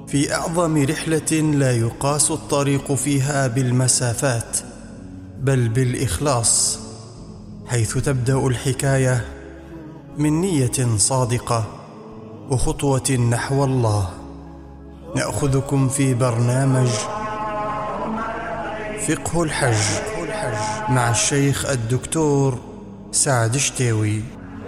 في أعظم رحلة لا يقاس الطريق فيها بالمسافات بل بالإخلاص، حيث تبدأ الحكاية من نية صادقة وخطوة نحو الله. نأخذكم في برنامج فقه الحج مع الشيخ الدكتور سعد شتاوي.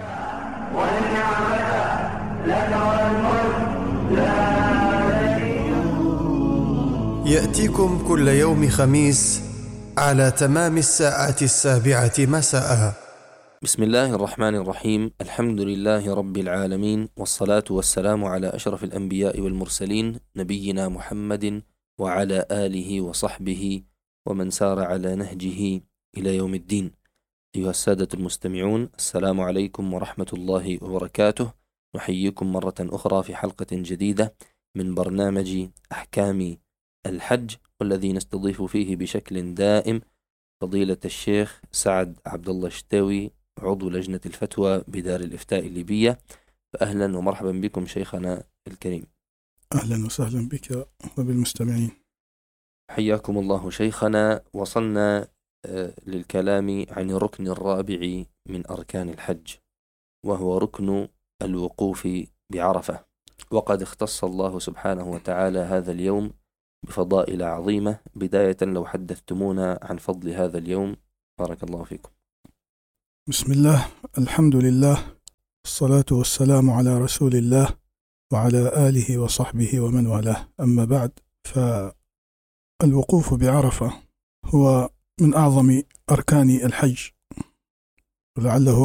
يأتيكم كل يوم خميس على تمام الساعة 7 مساء. بسم الله الرحمن الرحيم. الحمد لله رب العالمين، والصلاة والسلام على أشرف الأنبياء والمرسلين، نبينا محمد وعلى آله وصحبه ومن سار على نهجه إلى يوم الدين. أيها السادة المستمعون، السلام عليكم ورحمة الله وبركاته. نحييكم مرة أخرى في حلقة جديدة من برنامج أحكام الحج، والذي نستضيف فيه بشكل دائم فضيلة الشيخ سعد عبد الله شتاوي، عضو لجنة الفتوى بدار الإفتاء الليبية. فأهلا ومرحبا بكم شيخنا الكريم. أهلا وسهلا بك وبالمستمعين. حياكم الله شيخنا. وصلنا للكلام عن الركن الرابع من أركان الحج، وهو ركن الوقوف بعرفة. وقد اختص الله سبحانه وتعالى هذا اليوم بفضائل عظيمة. بداية لو حدثتمونا عن فضل هذا اليوم بارك الله فيكم. بسم الله، الحمد لله، الصلاة والسلام على رسول الله وعلى آله وصحبه ومن والاه. أما بعد، فالوقوف بعرفة هو من أعظم أركان الحج، ولعله